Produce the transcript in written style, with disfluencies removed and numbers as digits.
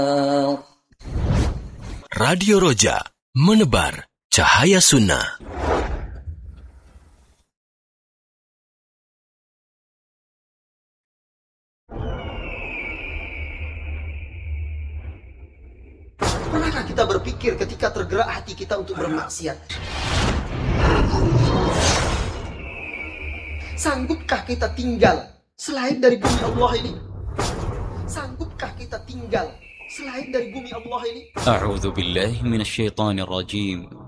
Radio Roja, menebar cahaya sunnah. Pernahkah kita berpikir ketika tergerak hati kita untuk bermaksiat? Sanggupkah kita tinggal selain dari bumi Allah ini? Sanggupkah kita tinggal selain dari bumi Allah ini? A'udzu billahi minasyaitonir rajim.